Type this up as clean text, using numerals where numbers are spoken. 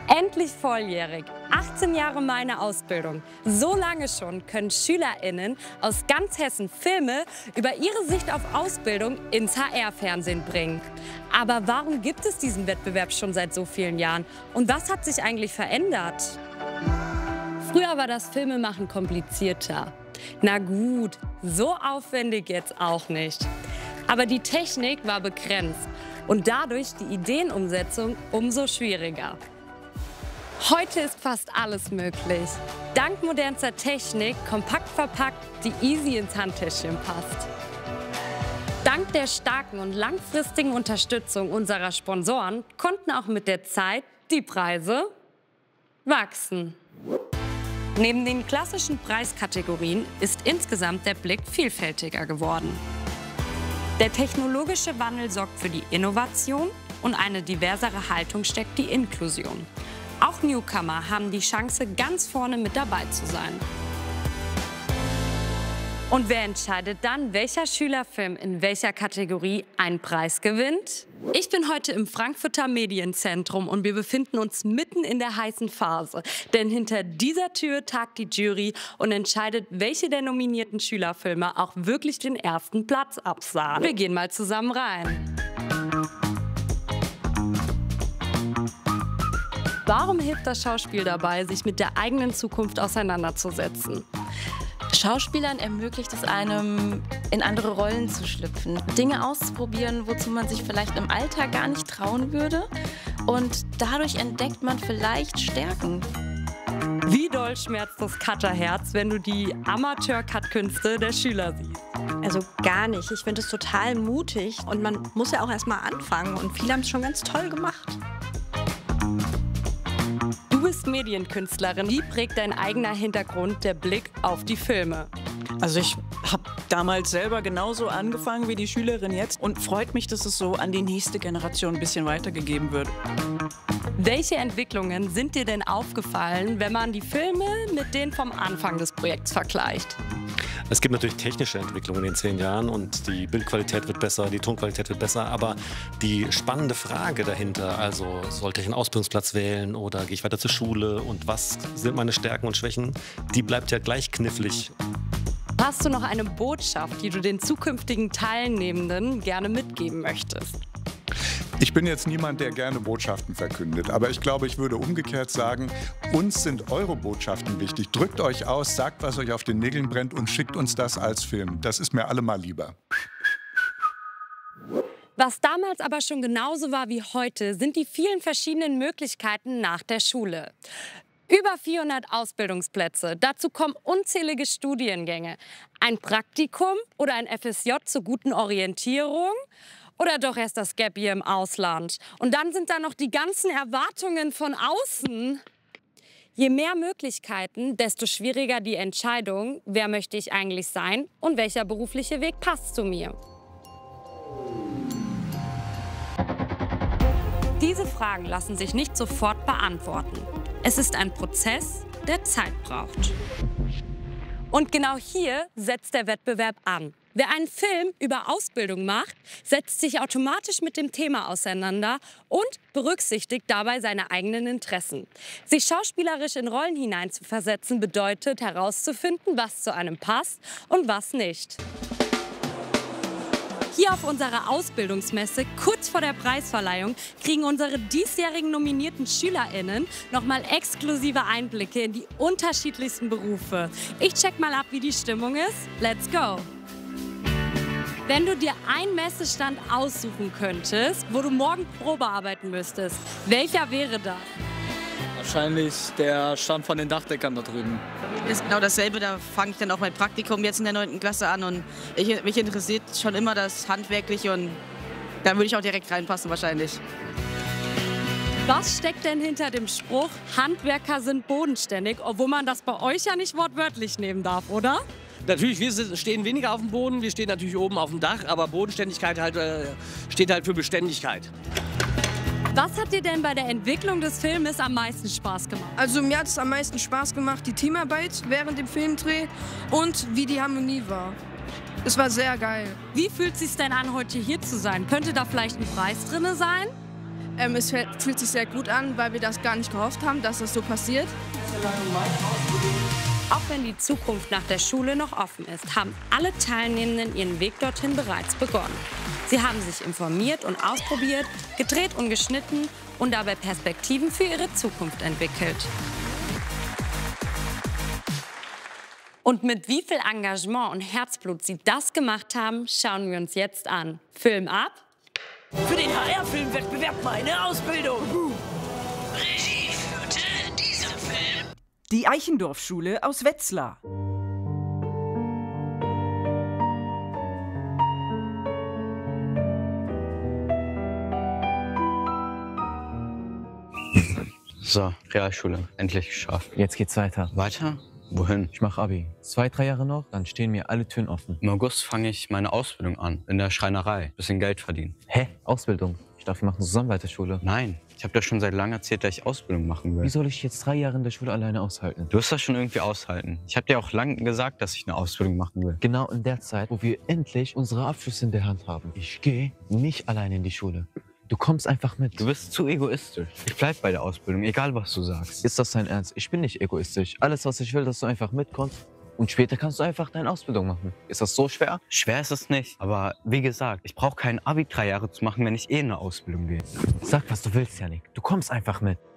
Endlich volljährig, 18 Jahre meine Ausbildung. So lange schon können SchülerInnen aus ganz Hessen Filme über ihre Sicht auf Ausbildung ins HR-Fernsehen bringen. Aber warum gibt es diesen Wettbewerb schon seit so vielen Jahren? Und was hat sich eigentlich verändert? Früher war das Filmemachen komplizierter. Na gut, so aufwendig jetzt auch nicht. Aber die Technik war begrenzt und dadurch die Ideenumsetzung umso schwieriger. Heute ist fast alles möglich. Dank modernster Technik, kompakt verpackt, die easy ins Handtäschchen passt. Dank der starken und langfristigen Unterstützung unserer Sponsoren konnten auch mit der Zeit die Preise wachsen. Neben den klassischen Preiskategorien ist insgesamt der Blick vielfältiger geworden. Der technologische Wandel sorgt für die Innovation und eine diversere Haltung steckt die Inklusion. Auch Newcomer haben die Chance, ganz vorne mit dabei zu sein. Und wer entscheidet dann, welcher Schülerfilm in welcher Kategorie einen Preis gewinnt? Ich bin heute im Frankfurter Medienzentrum und wir befinden uns mitten in der heißen Phase. Denn hinter dieser Tür tagt die Jury und entscheidet, welche der nominierten Schülerfilme auch wirklich den ersten Platz absahen. Wir gehen mal zusammen rein. Warum hilft das Schauspiel dabei, sich mit der eigenen Zukunft auseinanderzusetzen? Schauspielern ermöglicht es einem, in andere Rollen zu schlüpfen, Dinge auszuprobieren, wozu man sich vielleicht im Alltag gar nicht trauen würde. Und dadurch entdeckt man vielleicht Stärken. Wie doll schmerzt das Cutterherz, wenn du die Amateur-Cut-Künste der Schüler siehst? Also gar nicht. Ich finde es total mutig und man muss ja auch erst mal anfangen und viele haben es schon ganz toll gemacht. Du bist Medienkünstlerin. Wie prägt dein eigener Hintergrund der Blick auf die Filme? Also ich habe damals selber genauso angefangen wie die Schülerin jetzt und freut mich, dass es so an die nächste Generation ein bisschen weitergegeben wird. Welche Entwicklungen sind dir denn aufgefallen, wenn man die Filme mit denen vom Anfang des Projekts vergleicht? Es gibt natürlich technische Entwicklungen in den 10 Jahren und die Bildqualität wird besser, die Tonqualität wird besser, aber die spannende Frage dahinter, also sollte ich einen Ausbildungsplatz wählen oder gehe ich weiter zur Schule und was sind meine Stärken und Schwächen, die bleibt ja gleich knifflig. Hast du noch eine Botschaft, die du den zukünftigen Teilnehmenden gerne mitgeben möchtest? Ich bin jetzt niemand, der gerne Botschaften verkündet, aber ich glaube, ich würde umgekehrt sagen, uns sind eure Botschaften wichtig. Drückt euch aus, sagt, was euch auf den Nägeln brennt und schickt uns das als Film. Das ist mir allemal lieber. Was damals aber schon genauso war wie heute, sind die vielen verschiedenen Möglichkeiten nach der Schule. Über 400 Ausbildungsplätze, dazu kommen unzählige Studiengänge. Ein Praktikum oder ein FSJ zur guten Orientierung? Oder doch erst das Gap Year im Ausland. Und dann sind da noch die ganzen Erwartungen von außen. Je mehr Möglichkeiten, desto schwieriger die Entscheidung, wer möchte ich eigentlich sein und welcher berufliche Weg passt zu mir. Diese Fragen lassen sich nicht sofort beantworten. Es ist ein Prozess, der Zeit braucht. Und genau hier setzt der Wettbewerb an. Wer einen Film über Ausbildung macht, setzt sich automatisch mit dem Thema auseinander und berücksichtigt dabei seine eigenen Interessen. Sich schauspielerisch in Rollen hineinzuversetzen bedeutet herauszufinden, was zu einem passt und was nicht. Hier auf unserer Ausbildungsmesse, kurz vor der Preisverleihung, kriegen unsere diesjährigen nominierten SchülerInnen nochmal exklusive Einblicke in die unterschiedlichsten Berufe. Ich check mal ab, wie die Stimmung ist. Let's go! Wenn du dir einen Messestand aussuchen könntest, wo du morgen Probe arbeiten müsstest, welcher wäre das? Wahrscheinlich der Stand von den Dachdeckern da drüben. Das ist genau dasselbe, da fange ich dann auch mein Praktikum jetzt in der 9. Klasse an und mich interessiert schon immer das Handwerkliche und da würde ich auch direkt reinpassen wahrscheinlich. Was steckt denn hinter dem Spruch, Handwerker sind bodenständig, obwohl man das bei euch ja nicht wortwörtlich nehmen darf, oder? Natürlich, wir stehen weniger auf dem Boden, wir stehen natürlich oben auf dem Dach, aber Bodenständigkeit steht halt für Beständigkeit. Was hat dir denn bei der Entwicklung des Filmes am meisten Spaß gemacht? Also mir hat es am meisten Spaß gemacht, die Teamarbeit während dem Filmdreh und wie die Harmonie war. Es war sehr geil. Wie fühlt es sich denn an, heute hier zu sein? Könnte da vielleicht ein Preis drin sein? Es fühlt sich sehr gut an, weil wir das gar nicht gehofft haben, dass das so passiert. Auch wenn die Zukunft nach der Schule noch offen ist, haben alle Teilnehmenden ihren Weg dorthin bereits begonnen. Sie haben sich informiert und ausprobiert, gedreht und geschnitten und dabei Perspektiven für ihre Zukunft entwickelt. Und mit wie viel Engagement und Herzblut sie das gemacht haben, schauen wir uns jetzt an. Film ab. Für den HR-Filmwettbewerb meine Ausbildung. Regie führte in diesem Film Die Eichendorff-Schule aus Wetzlar. So, Realschule, endlich geschafft. Jetzt geht's weiter. Weiter? Wohin? Ich mache Abi. 2, 3 Jahre noch, dann stehen mir alle Türen offen. Im August fange ich meine Ausbildung an, in der Schreinerei. Bisschen Geld verdienen. Hä? Ausbildung? Ich dachte, wir machen zusammen weiter. Nein, ich habe dir schon seit langem erzählt, dass ich Ausbildung machen will. Wie soll ich jetzt 3 Jahre in der Schule alleine aushalten? Du wirst das schon irgendwie aushalten. Ich habe dir auch lange gesagt, dass ich eine Ausbildung machen will. Genau in der Zeit, wo wir endlich unsere Abschlüsse in der Hand haben. Ich gehe nicht alleine in die Schule. Du kommst einfach mit. Du bist zu egoistisch. Ich bleib bei der Ausbildung, egal was du sagst. Ist das dein Ernst? Ich bin nicht egoistisch. Alles, was ich will, dass du einfach mitkommst. Und später kannst du einfach deine Ausbildung machen. Ist das so schwer? Schwer ist es nicht. Aber wie gesagt, ich brauche kein Abi 3 Jahre zu machen, wenn ich eh in eine Ausbildung gehe. Sag, was du willst, Janik. Du kommst einfach mit.